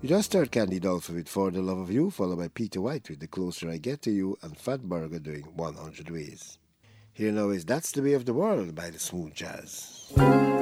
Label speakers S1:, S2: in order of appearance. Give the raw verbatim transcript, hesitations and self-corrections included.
S1: You just heard Candy Dolphin with For the Love of You, followed by Peter White with The Closer I Get to You, and Fat Burger doing one hundred Ways. Here now is That's the Way of the World by the Smooth Jazz.